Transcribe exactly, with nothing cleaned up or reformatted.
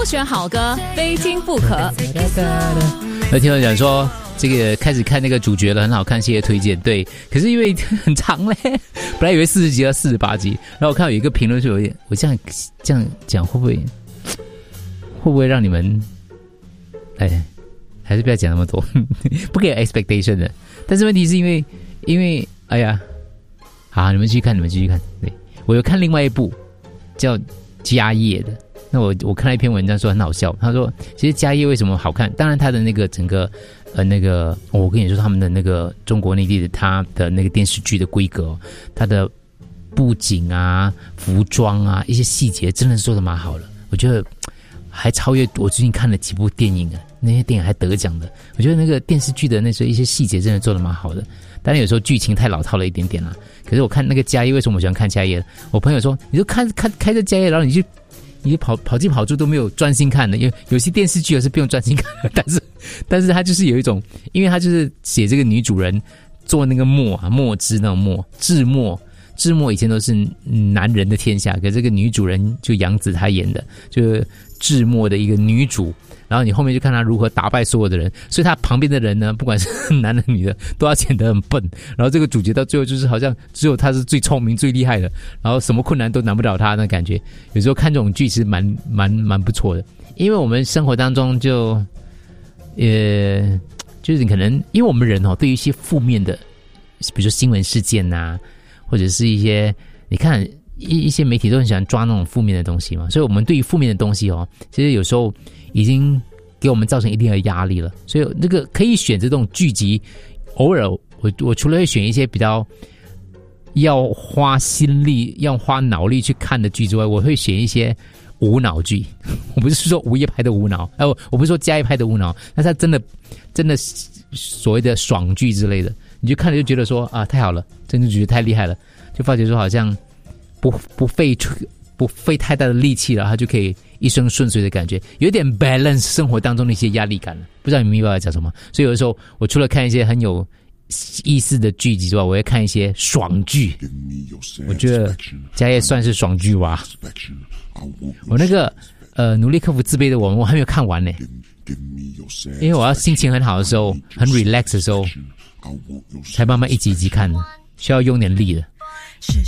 选好歌，非听不可。 那听到讲说这个开始看那个主角了，很好看，谢谢推荐。对，可是因为很长嘞，本来以为四十集到四十八集，然后我看到有一个评论说有点，我这样这样讲会不会会不会让你们，哎，还是不要讲那么多，不给 expectation 的。但是问题是因为因为哎呀，好，你们继续看，你们继续看。对，我有看另外一部叫《家业》的。那我我看了一篇文章说很好笑，他说其实家业为什么好看？当然他的那个整个呃那个、哦、我跟你说他们的那个中国内地的他的那个电视剧的规格，他的布景啊、服装啊一些细节真的做得蛮好了，我觉得还超越我最近看了几部电影啊，那些电影还得奖的。我觉得那个电视剧的那些一些细节真的做得蛮好的，当然有时候剧情太老套了一点点啦。可是我看那个家业，为什么我喜欢看家业？我朋友说你就看看开着家业，然后你去。你跑跑进跑出都没有专心看的，因为有些电视剧是不用专心看的，但是但是他就是有一种，因为他就是写这个女主人做那个墨啊，墨汁那种墨，制墨，制墨以前都是男人的天下，可是这个女主人就杨紫她演的，就是制墨的一个女主。然后你后面就看他如何打败所有的人，所以他旁边的人呢，不管是男的女的，都要显得很笨。然后这个主角到最后就是好像只有他是最聪明、最厉害的，然后什么困难都难不倒他那感觉。有时候看这种剧其实蛮蛮蛮不错的，因为我们生活当中就，呃，就是你可能因为我们人哦，对于一些负面的，比如说新闻事件啊，或者是一些你看一一些媒体都很喜欢抓那种负面的东西嘛，所以我们对于负面的东西哦，其实有时候已经给我们造成一定的压力了，所以那个可以选择这种剧集，偶尔我我除了会选一些比较要花心力、要花脑力去看的剧之外，我会选一些无脑剧。我不是说午夜拍的无脑，哎，我我不是说家业拍的无脑，但是它真的真的所谓的爽剧之类的，你就看了就觉得说啊，太好了，真的觉得太厉害了，就发觉说好像不不费不费太大的力气了，他就可以一生顺遂的感觉，有点 balance 生活当中的一些压力感了。不知道你们明白我讲什么？所以有的时候我除了看一些很有意思的剧集之外，我会看一些爽剧。我觉得家业算是爽剧吧。我那个呃努力克服自卑的我，我还没有看完呢，因为我要心情很好的时候，很 relax 的时候，才慢慢一集一集看的，需要用点力的。